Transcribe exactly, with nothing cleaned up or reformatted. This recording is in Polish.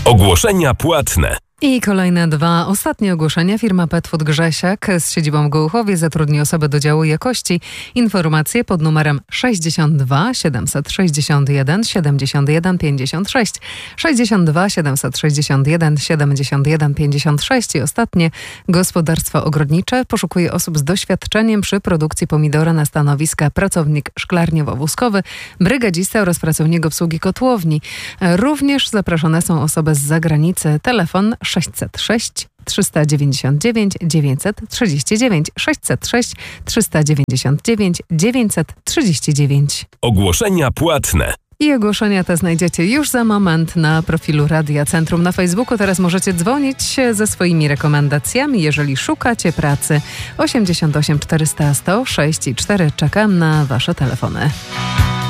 Ogłoszenia płatne. I kolejne dwa ostatnie ogłoszenia. Firma Pet Food Grzesiak z siedzibą w Gołuchowie zatrudni osobę do działu jakości. Informacje pod numerem sześćdziesiąt dwa siedemset sześćdziesiąt jeden siedemdziesiąt jeden pięćdziesiąt sześć, sześćdziesiąt dwa siedemset sześćdziesiąt jeden siedemdziesiąt jeden pięćdziesiąt sześć. I ostatnie, gospodarstwo ogrodnicze poszukuje osób z doświadczeniem przy produkcji pomidora na stanowiska pracownik szklarniowo-wózkowy, brygadzista oraz pracownik obsługi kotłowni. Również zaproszone są osoby z zagranicy. Telefon sześćset sześć trzysta dziewięćdziesiąt dziewięć dziewięćset trzydzieści dziewięć, sześćset sześć trzysta dziewięćdziesiąt dziewięć dziewięćset trzydzieści dziewięć. Ogłoszenia płatne. I ogłoszenia te znajdziecie już za moment na profilu Radia Centrum na Facebooku. Teraz możecie dzwonić ze swoimi rekomendacjami, jeżeli szukacie pracy. osiemdziesiąt osiem czterysta sto sześć i cztery. Czekam na wasze telefony.